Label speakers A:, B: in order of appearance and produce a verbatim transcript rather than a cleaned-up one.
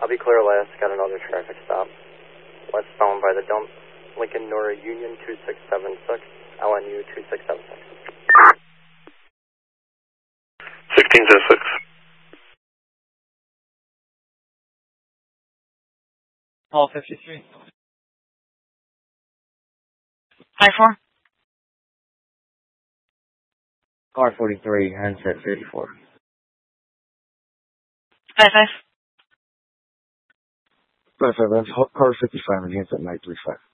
A: I'll be clear last. Got another traffic stop. Westbound by the dump. Lincoln Nora Union two six seven six. L N U two six seven six.
B: sixteen oh six.
C: Hall fifty-three. High four.
D: Car forty-three, handset fifty-four.
C: Five five.
D: Five five, that's car fifty-five and handset nine three five.